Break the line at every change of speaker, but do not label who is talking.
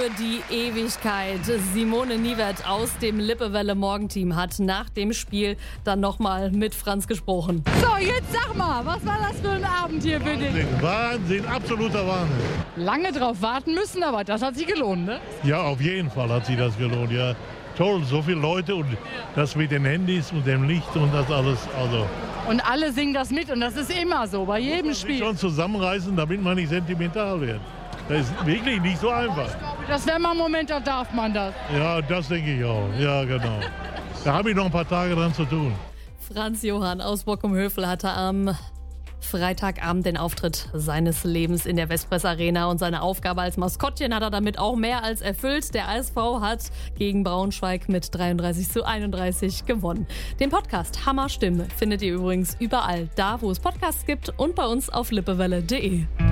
die Ewigkeit. Simone Niewert aus dem Lippewelle Morgenteam hat nach dem Spiel dann nochmal mit Franz gesprochen.
So, jetzt sag mal, was war das für ein Abend hier für dich?
Wahnsinn, absoluter Wahnsinn.
Lange drauf warten müssen, aber das hat sich gelohnt, ne?
Ja, auf jeden Fall hat sich das gelohnt, ja. Toll, so viele Leute und das mit den Handys und dem Licht und das alles, also.
Und alle singen das mit und das ist immer so, bei jedem Spiel.
Schon zusammenreißen, damit man nicht sentimental wird. Das ist wirklich nicht so einfach.
Das wäre mal ein Moment, da darf man das.
Ja, das denke ich auch. Ja, genau. Da habe ich noch ein paar Tage dran zu tun.
Franz Johann aus Bockum-Hövel hatte am Freitagabend den Auftritt seines Lebens in der Westpress Arena und seine Aufgabe als Maskottchen hat er damit auch mehr als erfüllt. Der ASV hat gegen Braunschweig mit 33:31 gewonnen. Den Podcast Hammer Stimme findet ihr übrigens überall da, wo es Podcasts gibt und bei uns auf lippewelle.de.